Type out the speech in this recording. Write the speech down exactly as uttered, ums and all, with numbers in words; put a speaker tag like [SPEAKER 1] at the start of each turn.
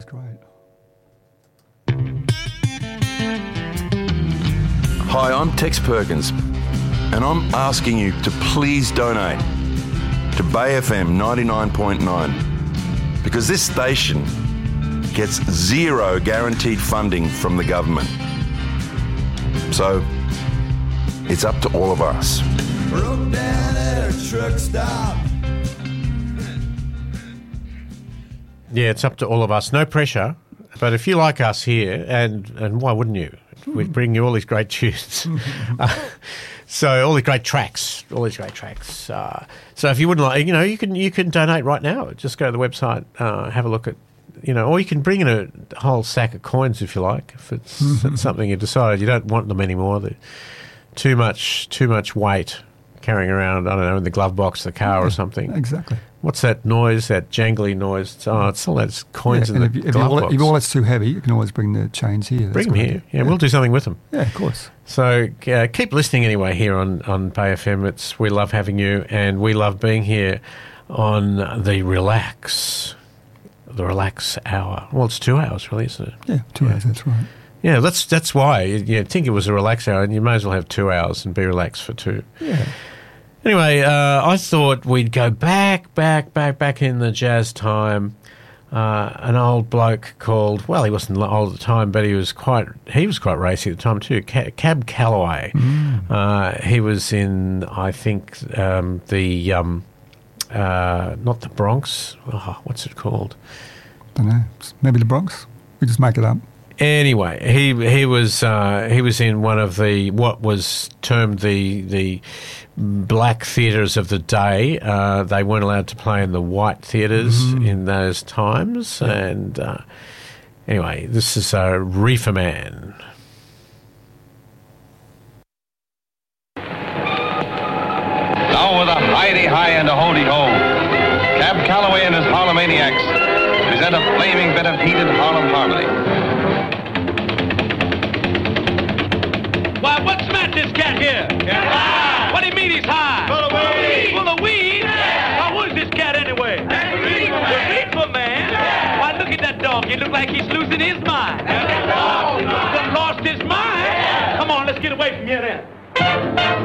[SPEAKER 1] great.
[SPEAKER 2] Hi, I'm Tex Perkins, and I'm asking you to please donate to Bay F M ninety-nine point nine, because this station gets zero guaranteed funding from the government. So, it's up to all of us.
[SPEAKER 3] Broke down at a truck stop.
[SPEAKER 4] Yeah, it's up to all of us. No pressure. But if you like us here, and, and why wouldn't you? We bring you all these great tunes. uh, so all these great tracks, all these great tracks. Uh, so if you wouldn't like, you know, you can you can donate right now. Just go to the website, uh, have a look at, you know, or you can bring in a whole sack of coins if you like. If it's, it's something you decided you don't want them anymore. They're too much, too much weight carrying around. I don't know, in the glove box of the car
[SPEAKER 1] yeah,
[SPEAKER 4] or something.
[SPEAKER 1] Exactly.
[SPEAKER 4] What's that noise? That jangly noise? It's, oh, it's all those coins
[SPEAKER 1] yeah,
[SPEAKER 4] in the
[SPEAKER 1] if, you, if
[SPEAKER 4] glove
[SPEAKER 1] your wallet,
[SPEAKER 4] box.
[SPEAKER 1] if your wallet's too heavy, you can always bring the chains here. That's
[SPEAKER 4] Bring them
[SPEAKER 1] great.
[SPEAKER 4] here. Yeah, yeah, we'll do something with them.
[SPEAKER 1] Yeah, of course.
[SPEAKER 4] So uh, keep listening anyway here on, on Bay F M. It's, we love having you, and we love being here on the Relax, the Relax Hour. Well, it's two hours, really, isn't it?
[SPEAKER 1] Yeah, two
[SPEAKER 4] yeah.
[SPEAKER 1] hours, that's right.
[SPEAKER 4] Yeah, that's that's why. You, you think it was a Relax Hour, and you may as well have two hours and be relaxed for two.
[SPEAKER 1] Yeah.
[SPEAKER 4] Anyway, uh, I thought we'd go back, back, back, back in the jazz time. Uh, an old bloke called, well, he wasn't old at the time, but he was quite, he was quite racy at the time too. Ca- Cab Calloway.
[SPEAKER 1] Mm.
[SPEAKER 4] Uh, he was in, I think, um, the um, uh, not the Bronx. Oh, what's it called?
[SPEAKER 1] Don't know. Maybe the Bronx. We just make it up.
[SPEAKER 4] Anyway, he he was uh, he was in one of the what was termed the the black theatres of the day. Uh, they weren't allowed to play in the white theatres mm. in those times. Yeah. And uh, anyway, this is uh, Reefer Man.
[SPEAKER 5] Now with a hidey-hi and a holy-ho, Cab Calloway and his Harlemaniacs present a flaming bit of heated Harlem harmony.
[SPEAKER 6] Why, what's the matter, this cat here? Yeah. What do you mean he's high? Full of weed. Full of weed? Yeah. Why, who is this cat anyway? That's the Reefer Man. The Reefer Man? Yeah. Why, look at that dog. He look like he's losing his mind. That's lost his mind. He's lost his mind? Yeah. Come on, let's get away from here then.